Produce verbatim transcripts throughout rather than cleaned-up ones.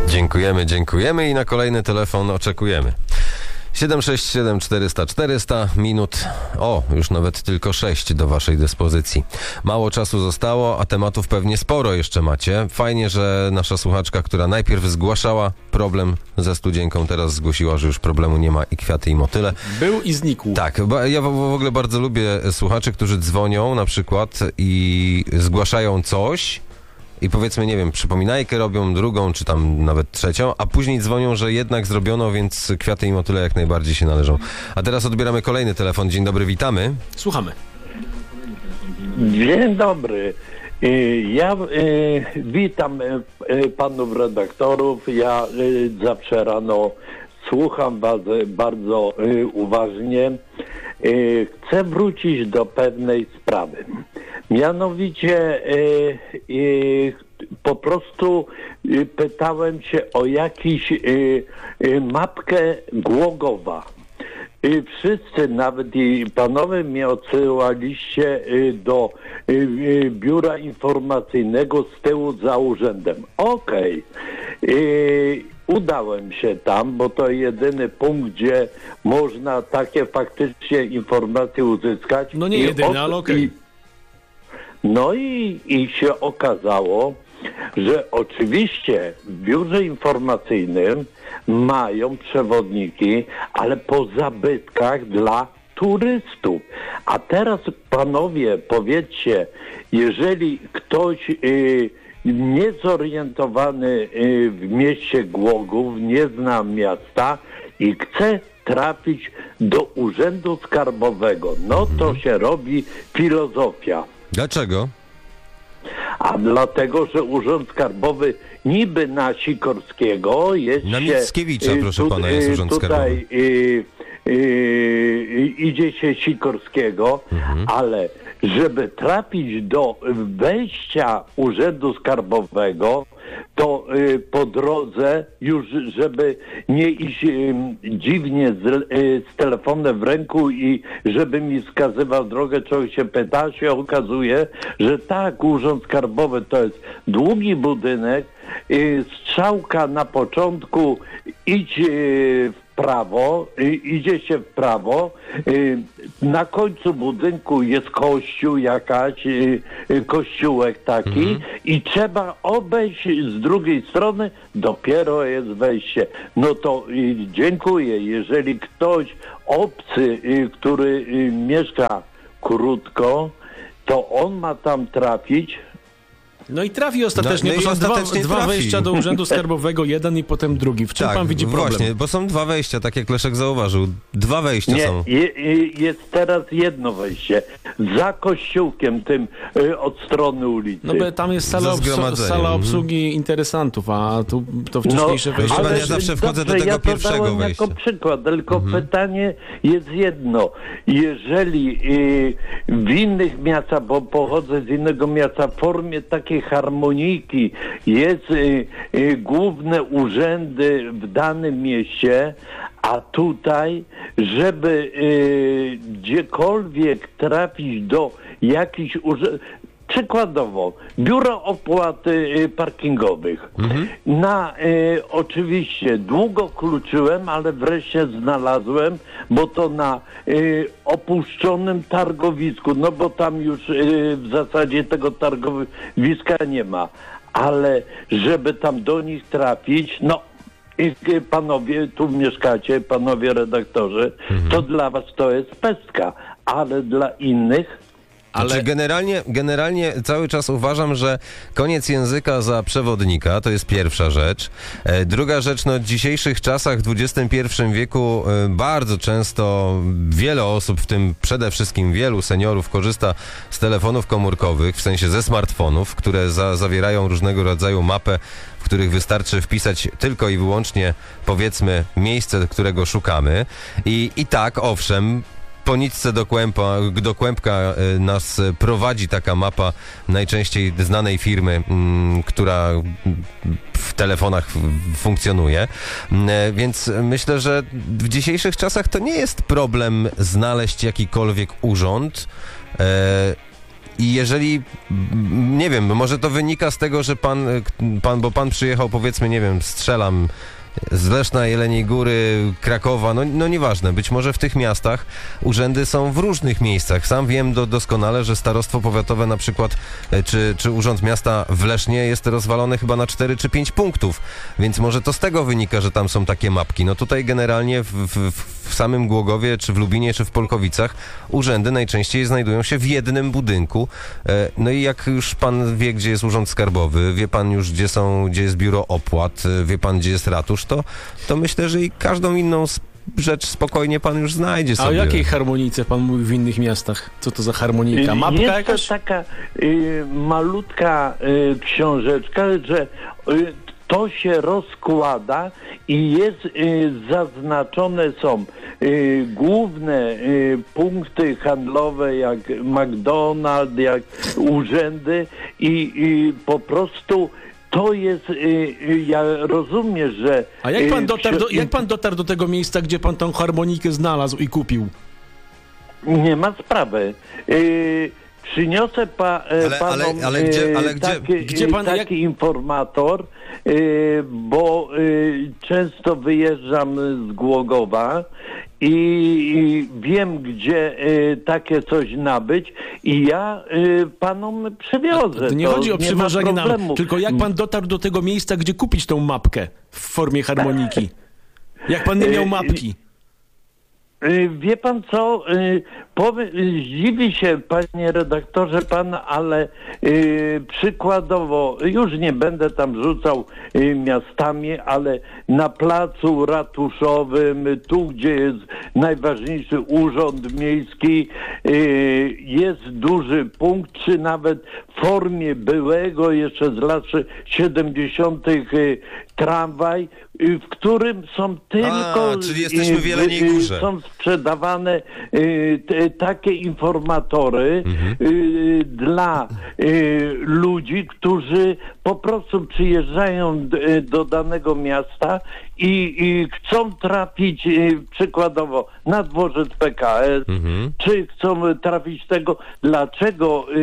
Dziękujemy, dziękujemy i na kolejny telefon oczekujemy. siedem sześć siedem czterysta czterysta minut, o, już nawet tylko sześć do waszej dyspozycji. Mało czasu zostało, a tematów pewnie sporo jeszcze macie. Fajnie, że nasza słuchaczka, która najpierw zgłaszała problem ze studzienką, teraz zgłosiła, że już problemu nie ma i kwiaty i motyle. Był i znikł. Tak, ja w ogóle bardzo lubię słuchaczy, którzy dzwonią na przykład i zgłaszają coś, i powiedzmy, nie wiem, przypominajkę robią, drugą, czy tam nawet trzecią, a później dzwonią, że jednak zrobiono, więc kwiaty i motyle jak najbardziej się należą. A teraz odbieramy kolejny telefon. Dzień dobry, witamy. Słuchamy. Dzień dobry. Ja witam panów redaktorów. Ja zawsze rano słucham was bardzo uważnie. Chcę wrócić do pewnej sprawy. Mianowicie y, y, po prostu y, pytałem się o jakiś y, y, mapkę Głogowa. Y, wszyscy, nawet i panowie mnie odsyłaliście y, do y, y, biura informacyjnego z tyłu za urzędem. Okej. Okay. Udałem się tam, bo to jedyny punkt, gdzie można takie faktycznie informacje uzyskać. No nie jedyny, ale okej. Okay. No i, i się okazało, że oczywiście w biurze informacyjnym mają przewodniki, ale po zabytkach dla turystów. A teraz panowie, powiedzcie, jeżeli ktoś y, niezorientowany y, w mieście Głogów, nie zna miasta i chce trafić do Urzędu Skarbowego, no to się robi filozofia. Dlaczego? A dlatego, że Urząd Skarbowy niby na Sikorskiego jest na Mickiewicza, się, proszę tu, pana, jest Urząd tutaj, Skarbowy. Y, y, y, idzie się Sikorskiego, mhm. ale żeby trafić do wejścia Urzędu Skarbowego, to y, po drodze już, żeby nie iść y, dziwnie z, y, z telefonem w ręku i żeby mi wskazywał drogę, czego się pyta, się okazuje, że tak, Urząd Skarbowy to jest długi budynek, y, strzałka na początku, idź y, w prawo, y, idzie się w prawo, y, na końcu budynku jest kościół jakaś, y, y, kościółek taki mhm. i trzeba obejść z drugiej strony, dopiero jest wejście. No to y, dziękuję, jeżeli ktoś obcy, y, który y, mieszka krótko, to on ma tam trafić. No i trafi ostatecznie, no, bo no są dwa, dwa dwa wejścia do Urzędu Skarbowego, jeden i potem drugi. W czym tak, pan widzi problem? Właśnie, bo są dwa wejścia, tak jak Leszek zauważył. Dwa wejścia Nie, są. Je, jest teraz jedno wejście. Za kościółkiem tym y, od strony ulicy. No bo tam jest sala, obsu- sala obsługi mhm. interesantów, a tu to wcześniejsze no, wejście. Ale ja zawsze wchodzę dobrze, do tego ja pierwszego wejścia. Jako przykład, tylko mhm. pytanie jest jedno. Jeżeli y, w innych miastach, bo pochodzę z innego miasta, w formie takiej harmonijki jest y, y, główne urzędy w danym mieście, a tutaj, żeby y, gdziekolwiek trafić do jakichś urzędów, przykładowo, biuro opłat y, parkingowych. Mhm. Na y, oczywiście długo kluczyłem, ale wreszcie znalazłem, bo to na y, opuszczonym targowisku, no bo tam już y, w zasadzie tego targowiska nie ma. Ale żeby tam do nich trafić, no i panowie tu mieszkacie, panowie redaktorzy, mhm. to dla was to jest pestka, ale dla innych... Ale znaczy generalnie, generalnie cały czas uważam, że koniec języka za przewodnika, to jest pierwsza rzecz. E, druga rzecz, no w dzisiejszych czasach, w dwudziestym pierwszym wieku e, bardzo często wiele osób, w tym przede wszystkim wielu seniorów korzysta z telefonów komórkowych, w sensie ze smartfonów, które za, zawierają różnego rodzaju mapę, w których wystarczy wpisać tylko i wyłącznie, powiedzmy, miejsce, którego szukamy. I, i tak, owszem, po nitce do, kłępa, do kłębka nas prowadzi taka mapa najczęściej znanej firmy, m, która w telefonach funkcjonuje. Więc myślę, że w dzisiejszych czasach to nie jest problem znaleźć jakikolwiek urząd. E, I jeżeli, nie wiem, może to wynika z tego, że pan, pan, bo pan przyjechał, powiedzmy, nie wiem, strzelam, z Leszna, Jeleniej Góry, Krakowa, no, no nieważne, być może w tych miastach urzędy są w różnych miejscach. Sam wiem do, doskonale, że starostwo powiatowe na przykład, czy, czy urząd miasta w Lesznie jest rozwalone chyba na cztery czy pięć punktów, więc może to z tego wynika, że tam są takie mapki. No tutaj generalnie w, w, w samym Głogowie, czy w Lubinie, czy w Polkowicach urzędy najczęściej znajdują się w jednym budynku. No i jak już pan wie, gdzie jest urząd skarbowy, wie pan już, gdzie są, gdzie jest biuro opłat, wie pan, gdzie jest ratusz, To, to myślę, że i każdą inną rzecz spokojnie pan już znajdzie sobie. A o jakiej harmonijce pan mówi w innych miastach? Co to za harmonijka? Mapka jest jakaś? to taka y, malutka y, książeczka, że y, to się rozkłada i jest y, zaznaczone są y, główne y, punkty handlowe jak McDonald's, jak urzędy i, i po prostu to jest, y, y, ja rozumiem, że... A jak pan, dotarł do, jak pan dotarł do tego miejsca, gdzie pan tą harmonikę znalazł i kupił? Nie ma sprawy. Y, przyniosę pa, ale, panom ale, ale gdzie, ale gdzie, taki, gdzie pan, taki jak... informator, y, bo y, często wyjeżdżam z Głogowa i, i wiem, gdzie y, takie coś nabyć i ja y, panom przywiozę. To nie to chodzi o nie przywożenie ma nam, tylko jak pan dotarł do tego miejsca, gdzie kupić tą mapkę w formie harmoniki? Jak pan nie miał mapki? Wie pan co, Powie, zdziwi się, panie redaktorze, pan, ale yy, przykładowo, już nie będę tam rzucał yy, miastami, ale na placu ratuszowym, tu gdzie jest najważniejszy urząd miejski, yy, jest duży punkt, czy nawet w formie byłego jeszcze z lat siedemdziesiątych Yy, tramwaj, yy, w którym są tylko... A, czyli jesteśmy w Jeleniej Górze. Yy, są sprzedawane yy, te, takie informatory mhm. y, dla y, ludzi, którzy po prostu przyjeżdżają d, do danego miasta i, i chcą trafić y, przykładowo na dworzec P K S, mhm. czy chcą trafić tego, dlaczego y,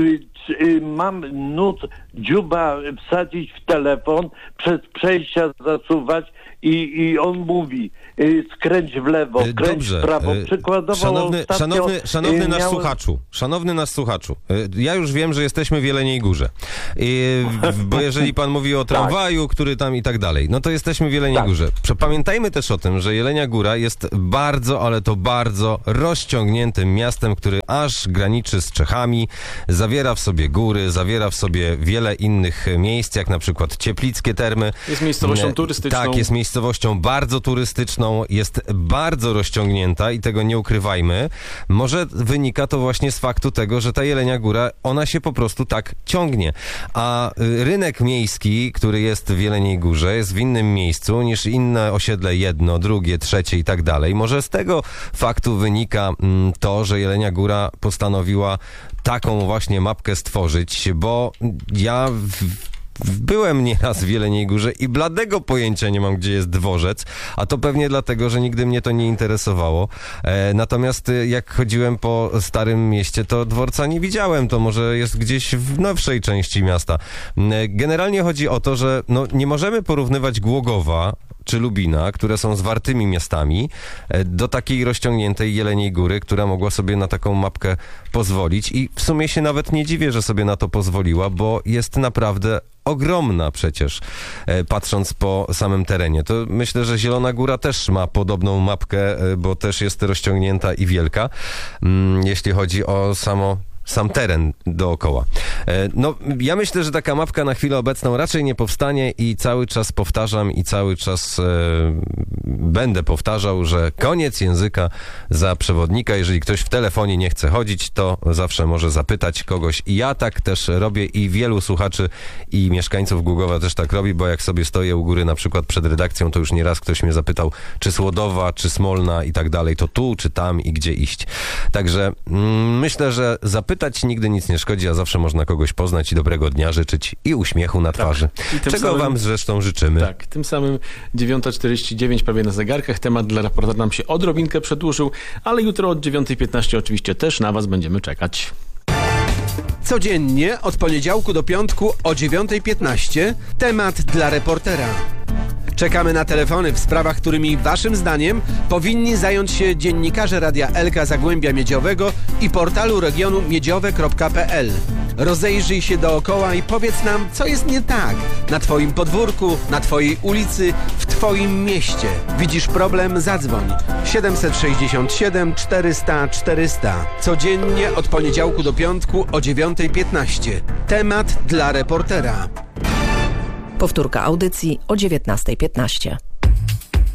y, y, mam nut dziuba wsadzić w telefon, przez przejścia zasuwać i, i on mówi y, skręć w lewo, kręć Dobrze. w prawo. Przykładowo szanowny, ostatnio, szanowny, szanowny nasz miałem... słuchaczu, szanowny nasz słuchaczu, ja już wiem, że jesteśmy w Jeleniej Górze, I, bo jeżeli pan mówi o tramwaju, tak. który tam i tak dalej, no to jesteśmy w Jeleniej tak. Górze. Pamiętajmy też o tym, że Jelenia Góra jest bardzo, ale to bardzo rozciągniętym miastem, który aż graniczy z Czechami, zawiera w sobie góry, zawiera w sobie wiele innych miejsc, jak na przykład Cieplickie Termy. Jest miejscowością turystyczną. Tak, jest miejscowością bardzo turystyczną, jest bardzo rozciągnięta i tego nie ukrywajmy. Może wynika to właśnie z faktu tego, że ta Jelenia Góra, ona się po prostu tak ciągnie. A rynek miejski, który jest w Jeleniej Górze, jest w innym miejscu niż inne osiedle, jedno, drugie, trzecie i tak dalej. Może z tego faktu wynika to, że Jelenia Góra postanowiła taką właśnie mapkę stworzyć, bo ja... W, Byłem nieraz w Jeleniej Górze i bladego pojęcia nie mam, gdzie jest dworzec, a to pewnie dlatego, że nigdy mnie to nie interesowało. E, natomiast jak chodziłem po Starym Mieście, to dworca nie widziałem, to może jest gdzieś w nowszej części miasta. E, generalnie chodzi o to, że no, nie możemy porównywać Głogowa czy Lubina, które są zwartymi miastami, do takiej rozciągniętej Jeleniej Góry, która mogła sobie na taką mapkę pozwolić i w sumie się nawet nie dziwię, że sobie na to pozwoliła, bo jest naprawdę ogromna przecież, patrząc po samym terenie. To myślę, że Zielona Góra też ma podobną mapkę, bo też jest rozciągnięta i wielka, jeśli chodzi o samo sam teren dookoła. No, ja myślę, że taka mapka na chwilę obecną raczej nie powstanie i cały czas powtarzam i cały czas e, będę powtarzał, że koniec języka za przewodnika. Jeżeli ktoś w telefonie nie chce chodzić, to zawsze może zapytać kogoś. I ja tak też robię i wielu słuchaczy i mieszkańców Głogowa też tak robi, bo jak sobie stoję u góry na przykład przed redakcją, to już nieraz ktoś mnie zapytał, czy Słodowa, czy Smolna i tak dalej, to tu, czy tam i gdzie iść. Także mm, myślę, że zapytać nigdy nic nie szkodzi, a zawsze można kogoś poznać i dobrego dnia życzyć i uśmiechu na twarzy. Tak. Czego samym, wam zresztą życzymy. Tak, tym samym dziewiąta czterdzieści dziewięć prawie na zegarkach. Temat dla reportera nam się odrobinkę przedłużył, ale jutro od dziewiąta piętnaście oczywiście też na was będziemy czekać. Codziennie od poniedziałku do piątku o dziewiąta piętnaście temat dla reportera. Czekamy na telefony w sprawach, którymi waszym zdaniem powinni zająć się dziennikarze Radia Elka Zagłębia Miedziowego i portalu regionu miedziowe kropka p l. Rozejrzyj się dookoła i powiedz nam, co jest nie tak na twoim podwórku, na twojej ulicy, w twoim mieście. Widzisz problem? Zadzwoń. siedem sześć siedem czterysta czterysta. Codziennie od poniedziałku do piątku o dziewiąta piętnaście. Temat dla reportera. Powtórka audycji o dziewiętnasta piętnaście.